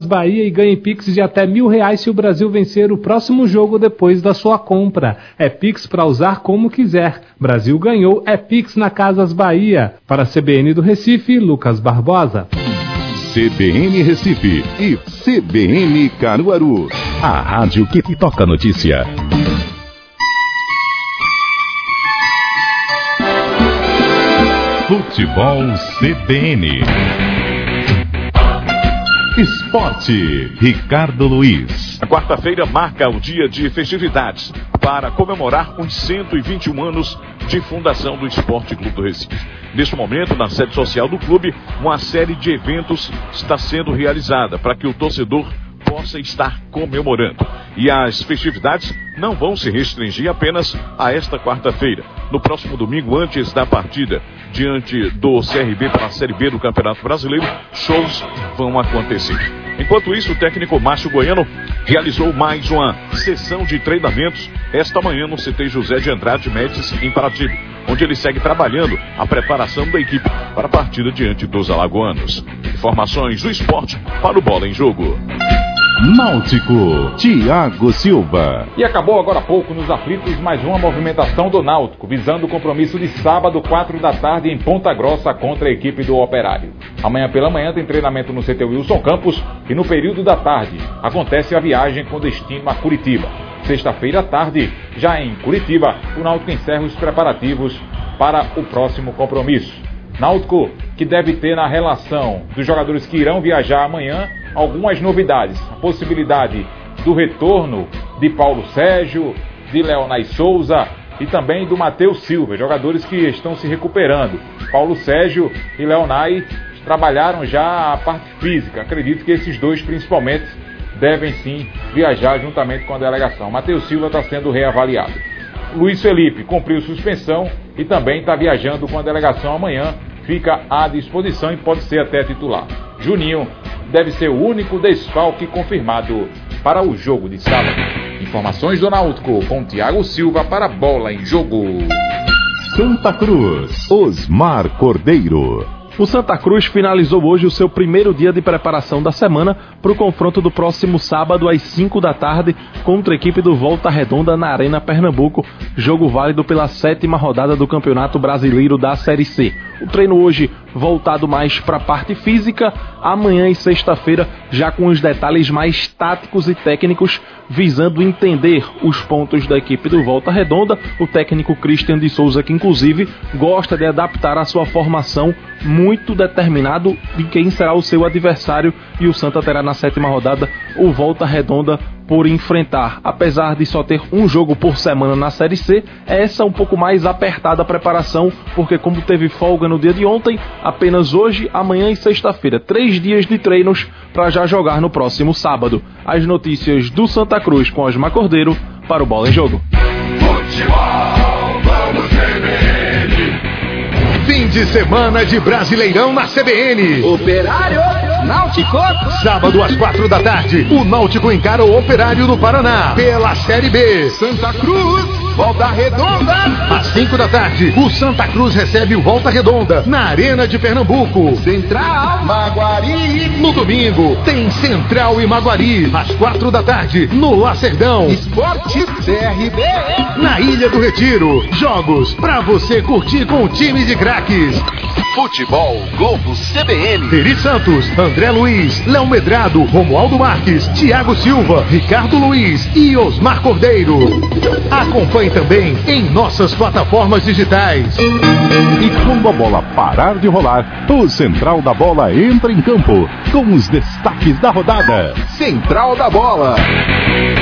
Bahia e ganhe Pix de até R$1.000 se o Brasil vencer o próximo jogo depois da sua compra. É Pix para usar como quiser. Brasil ganhou, é Pix na Casas Bahia. Para a CBN do Recife, Lucas Barbosa. CBN Recife e CBN Caruaru. A rádio que toca a notícia. Futebol CBN. Esporte, Ricardo Luiz. A quarta-feira marca o dia de festividades para comemorar os 121 anos de fundação do Esporte Clube do Recife. Neste momento, na sede social do clube, uma série de eventos está sendo realizada para que o torcedor possa estar comemorando. E as festividades não vão se restringir apenas a esta quarta-feira. No próximo domingo, antes da partida diante do CRB para a Série B do Campeonato Brasileiro, shows vão acontecer. Enquanto isso, o técnico Márcio Goiano realizou mais uma sessão de treinamentos esta manhã no CT José de Andrade Médici, em Paraty, onde ele segue trabalhando a preparação da equipe para a partida diante dos alagoanos. Informações do esporte para o Bola em Jogo. Náutico, Thiago Silva. E acabou agora há pouco nos aflitos mais uma movimentação do Náutico, visando o compromisso de sábado, 4 da tarde, em Ponta Grossa, contra a equipe do Operário. Amanhã pela manhã tem treinamento no CT Wilson Campos e no período da tarde acontece a viagem com destino a Curitiba. Sexta-feira à tarde, já em Curitiba, o Náutico encerra os preparativos para o próximo compromisso. Náutico que deve ter na relação dos jogadores que irão viajar amanhã algumas novidades. A possibilidade do retorno de Paulo Sérgio, de Leonay Souza e também do Matheus Silva, jogadores que estão se recuperando. Paulo Sérgio e Leonay trabalharam já a parte física. Acredito que esses dois principalmente devem sim viajar juntamente com a delegação. Matheus Silva está sendo reavaliado. Luiz Felipe cumpriu suspensão e também está viajando com a delegação amanhã, fica à disposição e pode ser até titular. Juninho deve ser o único desfalque confirmado para o jogo de sábado. Informações do Náutico com Thiago Silva para Bola em Jogo. Santa Cruz, Osmar Cordeiro. O Santa Cruz finalizou hoje o seu primeiro dia de preparação da semana para o confronto do próximo sábado às 5 da tarde contra a equipe do Volta Redonda na Arena Pernambuco, jogo válido pela 7ª rodada do Campeonato Brasileiro da Série C. O treino hoje voltado mais para a parte física, amanhã e sexta-feira já com os detalhes mais táticos e técnicos, visando entender os pontos da equipe do Volta Redonda. O técnico Christian de Souza, que inclusive gosta de adaptar a sua formação, muito determinado de quem será o seu adversário, e o Santa terá na 7ª rodada o Volta Redonda por enfrentar. Apesar de só ter um jogo por semana na Série C, essa um pouco mais apertada a preparação, porque como teve folga no dia de ontem, apenas hoje, amanhã e sexta-feira, 3 dias de treinos para já jogar no próximo sábado. As notícias do Santa Cruz com Osmar Cordeiro para o Bola em Jogo. Futebol, vamos CBN. Fim de semana de Brasileirão na CBN. Operário, Náutico. Sábado às 4 da tarde, o Náutico encara o Operário do Paraná pela Série B. Santa Cruz, Volta Redonda. Às 5 da tarde, o Santa Cruz recebe o Volta Redonda na Arena de Pernambuco. Central, Maguari. No domingo, tem Central e Maguari. Às 4 da tarde, no Lacerdão. Esporte CRB. Na Ilha do Retiro. Jogos pra você curtir com o time de craques. Futebol Globo CBN. Eri Santos, André Luiz, Léo Medrado, Romualdo Marques, Thiago Silva, Ricardo Luiz e Osmar Cordeiro. Acompanhe também em nossas plataformas digitais. E quando a bola parar de rolar, o Central da Bola entra em campo com os destaques da rodada. Central da Bola.